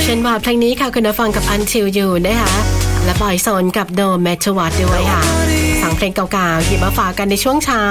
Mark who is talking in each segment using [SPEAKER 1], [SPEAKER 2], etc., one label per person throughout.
[SPEAKER 1] ฉันว่าเพลงนี้ค่ะคุณผู้ฟังกับ Until You นะคะและปล่อยโซนกับโดมเมทวัตด้วยค่ะฟังเพลงเก่าๆหยิบมาฝากกันในช่วงเช้า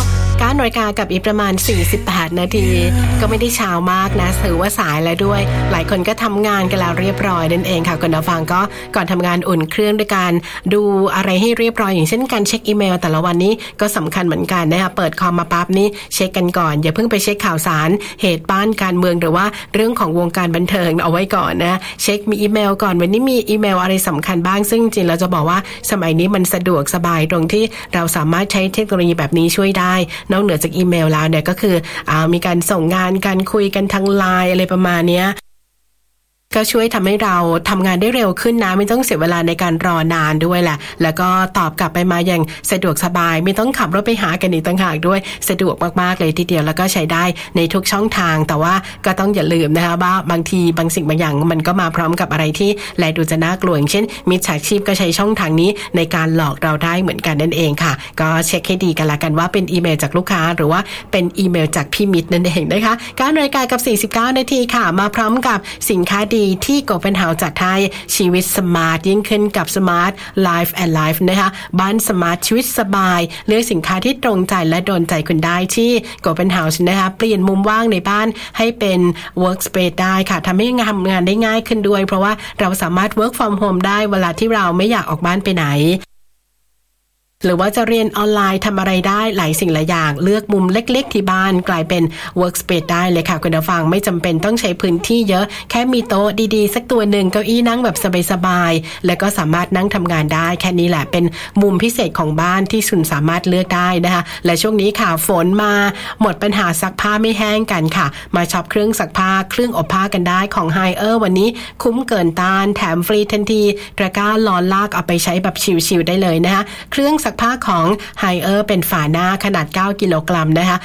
[SPEAKER 1] 9 นาฬิกากับอีกประมาณ48 นาทีก็ไม่ได้เช้ามากนะถือว่าสายแล้วด้วยหลายคนก็ทำงานกันแล้วเรียบร้อยนั่นเองค่ะคุณผู้ฟังก็ก่อนทำงานอุ่นเครื่องด้วยการดูอะไรให้เรียบร้อยอย่างเช่นการเช็คอีเมลแต่ละวันนี้ก็สำคัญเหมือนกันนะคะเปิดคอมมาปั๊บนี้เช็คกันก่อนอย่าเพิ่งไปเช็คข่าวสารเหตุบ้านการเมืองหรือว่าเรื่องของวงการบันเทิงเอาไว้ก่อนนะเช็คมีอีเมลก่อนวันนี้มีอีเมลอะไรสำคัญบ้างซึ่งจริงเราจะบอกว่าสมัยนี้มันสะดวกสบายตรงที่เราสามารถใช้เทคโนโลยีแบบนี้ช่วยได้นอกเหนือจากอีเมลแล้วเนี่ยก็คือมีการส่งงานการคุยกันทางไลน์อะไรประมาณนี้ก็ช่วยทำให้เราทำงานได้เร็วขึ้นนะไม่ต้องเสียเวลาในการรอนานด้วยแหละแล้วก็ตอบกลับไปมาอย่างสะดวกสบายไม่ต้องขับรถไปหากันอีกต่างหากด้วยสะดวกมากๆเลยทีเดียวแล้วก็ใช้ได้ในทุกช่องทางแต่ว่าก็ต้องอย่าลืมนะคะว่าบางทีบางสิ่งบางอย่างมันก็มาพร้อมกับอะไรที่แลดูจะน่ากลัวอย่างเช่นมิจฉาชีพก็ใช้ช่องทางนี้ในการหลอกเราได้เหมือนกันนั่นเองค่ะก็เช็คให้ดีกันละกันว่าเป็นอีเมลจากลูกค้าหรือว่าเป็นอีเมลจากพี่มิตรนั่นเองนะคะ9 นาฬิกากับ49 นาทีค่ะมาพร้อมกับสินค้าดีที่โกเป็นเฮาจัดให้ชีวิตสมาร์ทยิ่งขึ้นกับ Smart Life and Life นะคะบ้านสมาร์ทชีวิตสบายเลือกสินค้าที่ตรงใจและโดนใจคุณได้ที่โกเป็นเฮานะคะเปลี่ยนมุมว่างในบ้านให้เป็น Workspace ได้ค่ะทำให้ทำงานได้ง่ายขึ้นด้วยเพราะว่าเราสามารถ Work from Home ได้เวลาที่เราไม่อยากออกบ้านไปไหนหรือว่าจะเรียนออนไลน์ทำอะไรได้หลายสิ่งหลายอย่างเลือกมุมเล็กๆที่บ้านกลายเป็น Workspace ได้เลยค่ะคุณผู้ฟังไม่จำเป็นต้องใช้พื้นที่เยอะแค่มีโต๊ะดีๆสักตัวหนึ่งเก้าอี้นั่งแบบสบายๆแล้วก็สามารถนั่งทำงานได้แค่นี้แหละเป็นมุมพิเศษของบ้านที่คุณสามารถเลือกได้นะคะและช่วงนี้ค่ะฝนมาหมดปัญหาซักผ้าไม่แห้งกันค่ะมาช็อปเครื่องซักผ้าเครื่องอบผ้ากันได้ของ Haier วันนี้คุ้มเกินต้านแถมฟรีทันทีตะกร้าล้อลากเอาไปใช้แบบชิลๆได้เลยนะคะเครื่องซักผ้าของ Haier เป็นฝาหน้าขนาด9 กิโลกรัมนะคะ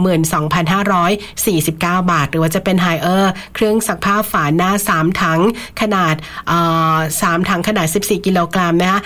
[SPEAKER 1] 12,549 บาทหรือว่าจะเป็น Haier เครื่องซักผ้าฝาหน้า3 ถังขนาด3 ถังขนาด14 กิโลกรัมนะคะ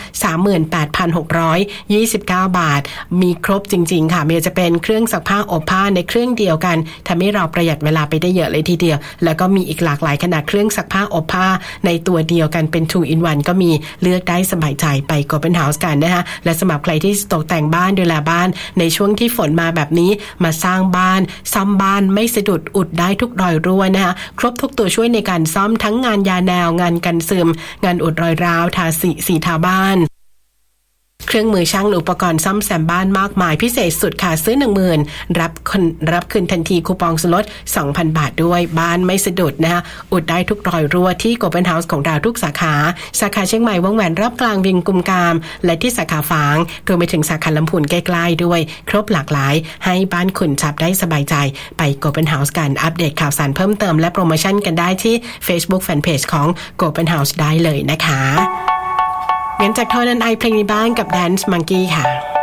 [SPEAKER 1] 38,629 บาทมีครบจริงๆค่ะไม่ว่าจะเป็นเครื่องซักผ้าอบผ้าในเครื่องเดียวกันทำให้เราประหยัดเวลาไปได้เยอะเลยทีเดียวแล้วก็มีอีกหลากหลายขนาดเครื่องซักผ้าอบผ้าในตัวเดียวกันเป็น 2 in 1 ก็มีเลือกได้สบายใจไป Open House กันนะคะและสำหรับใครที่ตกแต่งบ้านดูแลบ้านในช่วงที่ฝนมาแบบนี้มาสร้างบ้านซ่อมบ้านไม่สะดุดอุดได้ทุกรอยรั่วนะคะครบทุกตัวช่วยในการซ่อมทั้งงานยาแนวงานกันซึมงานอุดรอยร้าวทาสีทาบ้านเครื่องมือช่างอุปกรณ์ซ่อมแซมบ้านมากมายพิเศษสุดค่ะซื้อ 10,000 รับคืนทันทีคูปองส่วนลด 2,000 บาทด้วยบ้านไม่สะดุดนะคะอุดได้ทุกรอยรั่วที่ Open House ของเราทุกสาขาเชียงใหม่วงแหวนรับกลางเวียงกุมกามและที่สาขาฝางรวมไปถึงสาขาลำพูนใกล้ๆด้วยครบหลากหลายให้บ้านคุณชับได้สบายใจไป Open House กันอัปเดตข่าวสารเพิ่มเติมและโปรโมชั่นกันได้ที่ Facebook Fanpage ของ Open House ได้เลยนะคะงั้นจากทอนันไอเพลงในบ้านกับ Dance Monkey ค่ะ